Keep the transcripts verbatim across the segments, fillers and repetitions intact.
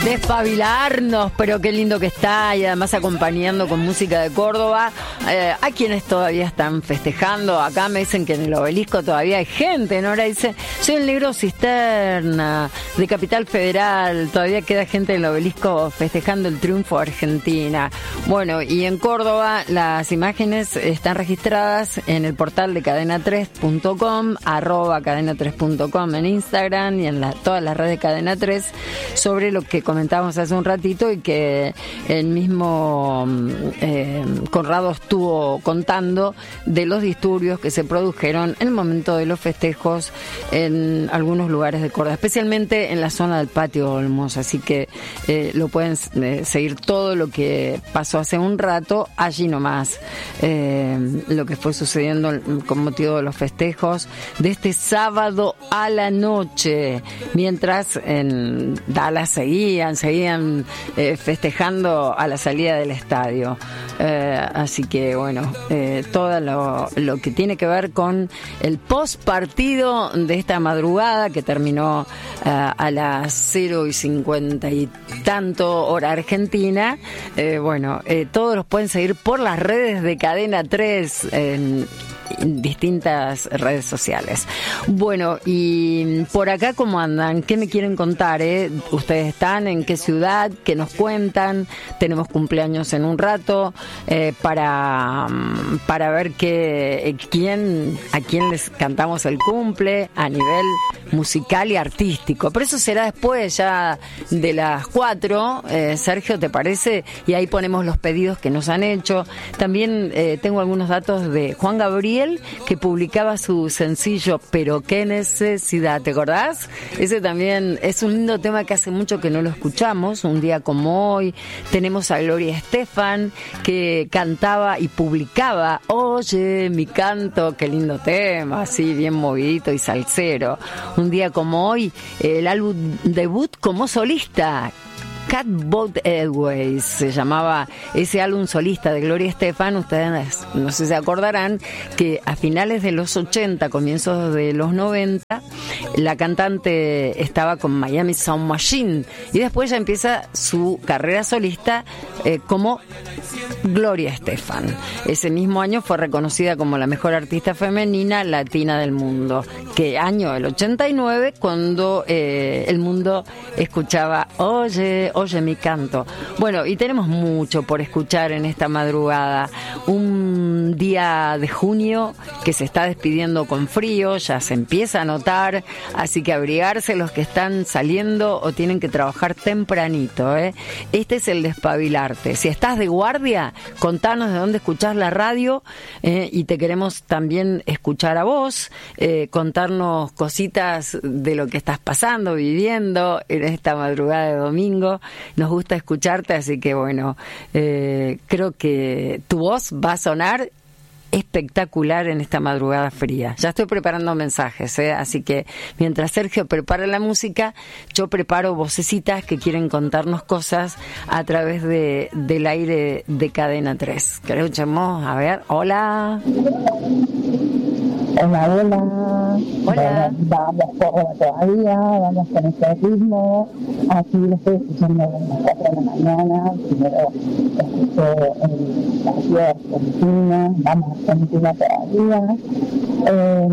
Despabilarnos, pero qué lindo que está, y además acompañando con música de Córdoba. Eh, a quienes todavía están festejando, acá me dicen que en el Obelisco todavía hay gente, ¿no? Ahora dice, soy el Negro Cisterna, de Capital Federal, todavía queda gente en el Obelisco festejando el triunfo de Argentina. Bueno, y en Córdoba las imágenes están registradas en el portal de cadena tres punto com, arroba cadena tres punto com en Instagram y en la, todas las redes de Cadena tres, sobre lo que comentábamos hace un ratito y que el mismo eh, Conrado estuvo contando de los disturbios que se produjeron en el momento de los festejos en algunos lugares de Córdoba, especialmente en la zona del Patio Olmos, así que eh, lo pueden eh, seguir todo lo que pasó hace un rato allí nomás, eh, lo que fue sucediendo con motivo de los festejos de este sábado a la noche, mientras en Dallas seguían, seguían eh, festejando a la salida del estadio. Eh, así que bueno, eh, todo lo, lo que tiene que ver con el post partido de esta madrugada que terminó eh, a las cero y cincuenta y tanto hora argentina, eh, bueno, eh, todos los pueden seguir por las redes de Cadena tres en distintas redes sociales. Bueno, y por acá, ¿cómo andan? ¿Qué me quieren contar? Eh? ¿Ustedes están en qué ciudad? ¿Qué nos cuentan? Tenemos cumpleaños en un rato eh, para, para ver que, quién, a quién les cantamos el cumple a nivel musical y artístico. Pero eso será después ya de las cuatro, eh, Sergio, ¿te parece? Y ahí ponemos los pedidos que nos han hecho. También eh, tengo algunos datos de Juan Gabriel, que publicaba su sencillo Pero qué necesidad, ¿te acordás? Ese también es un lindo tema que hace mucho que no lo escuchamos, un día como hoy. Tenemos a Gloria Estefan, que cantaba y publicaba Oye, mi canto, qué lindo tema, así bien movidito y salsero. Un día como hoy, el álbum debut como solista, Catboat Airways se llamaba ese álbum solista de Gloria Estefan. Ustedes no sé si se acordarán que a finales de los ochenta, comienzos de los noventa, la cantante estaba con Miami Sound Machine y después ya empieza su carrera solista eh, como Gloria Estefan. Ese mismo año fue reconocida como la mejor artista femenina latina del mundo. Que año el ochenta y nueve, cuando eh, el mundo escuchaba Oye, Oye mi canto. Bueno, y tenemos mucho por escuchar en esta madrugada. Un día de junio que se está despidiendo con frío, ya se empieza a notar, así que abrigarse los que están saliendo o tienen que trabajar tempranito, ¿eh? Este es el despabilarte. Si estás de guardia, contanos de dónde escuchás la radio, eh, y te queremos también escuchar a vos, eh, contarnos cositas de lo que estás pasando, viviendo en esta madrugada de domingo. Nos gusta escucharte, así que bueno, eh, creo que tu voz va a sonar espectacular en esta madrugada fría. Ya estoy preparando mensajes, ¿eh? Así que mientras Sergio prepara la música, yo preparo vocecitas que quieren contarnos cosas a través de del aire de Cadena tres. Que lo escuchemos, a ver, hola. Hola, hola. Hola. Bueno, vamos por todavía, vamos con este ritmo. Aquí lo estoy escuchando a las cuatro de la mañana. Primero escuché el partido de Argentina, vamos a Argentina todavía. Eh,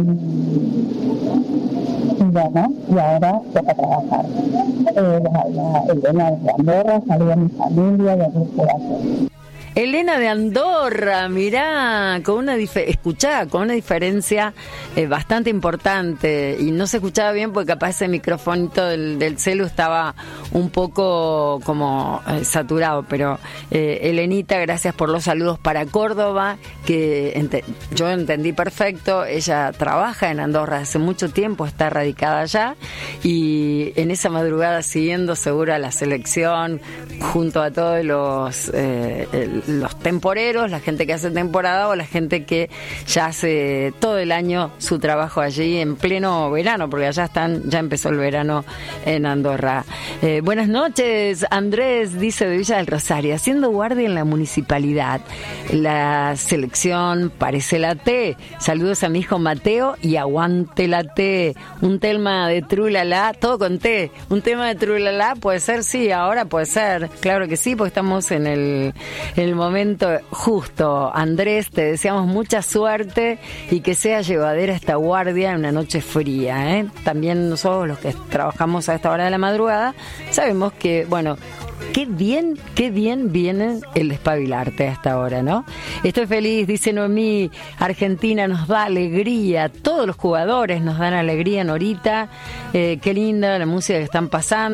y bueno, y ahora toca trabajar. Eh, la, la, Elena de Andorra, saludo a mi familia y a mis corazones. Elena de Andorra, mirá, con una dif- escuchá, con una diferencia eh, bastante importante, y no se escuchaba bien porque capaz ese microfonito del, del celu estaba un poco como eh, saturado, pero eh, Elenita, gracias por los saludos para Córdoba, que ente- yo entendí perfecto. Ella trabaja en Andorra hace mucho tiempo, está radicada allá, y en esa madrugada siguiendo seguro a la selección junto a todos los eh, el, los temporeros, la gente que hace temporada o la gente que ya hace todo el año su trabajo allí en pleno verano, porque allá están, ya empezó el verano en Andorra. Eh, buenas noches, Andrés, dice de Villa del Rosario, haciendo guardia en la municipalidad. La selección parece la T. Saludos a mi hijo Mateo y aguante la T. Un tema de Trulala, todo con T. Un tema de Trulala puede ser, sí, ahora puede ser. Claro que sí, porque estamos en el, en el momento justo. Andrés, te deseamos mucha suerte y que sea llevadera esta guardia en una noche fría, ¿eh? También nosotros los que trabajamos a esta hora de la madrugada sabemos que, bueno, qué bien, qué bien viene el despabilarte a esta hora, ¿no? Estoy feliz, dice Noemí, Argentina nos da alegría, todos los jugadores nos dan alegría, Norita, eh, qué linda la música que están pasando.